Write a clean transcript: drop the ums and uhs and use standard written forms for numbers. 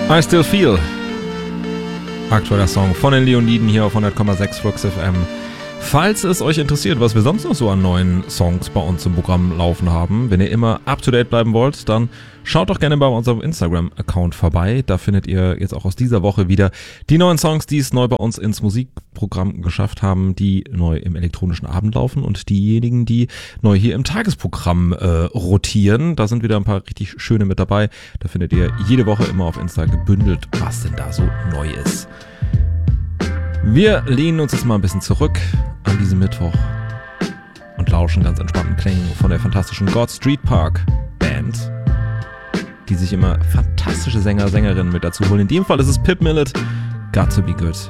I Still Feel. Aktueller Song von den Leoniden hier auf 100,6 Flux FM. Falls es euch interessiert, was wir sonst noch so an neuen Songs bei uns im Programm laufen haben, wenn ihr immer up-to-date bleiben wollt, dann schaut doch gerne bei unserem Instagram-Account vorbei. Da findet ihr jetzt auch aus dieser Woche wieder die neuen Songs, die es neu bei uns ins Musikprogramm geschafft haben, die neu im elektronischen Abend laufen und diejenigen, die neu hier im Tagesprogramm rotieren. Da sind wieder ein paar richtig schöne mit dabei. Da findet ihr jede Woche immer auf Insta gebündelt, was denn da so neu ist. Wir lehnen uns jetzt mal ein bisschen zurück an diesem Mittwoch und lauschen ganz entspannten Klängen von der fantastischen God Street Park Band, die sich immer fantastische Sänger, Sängerinnen mit dazu holen. In dem Fall ist es Pip Millett, Got to Be Good.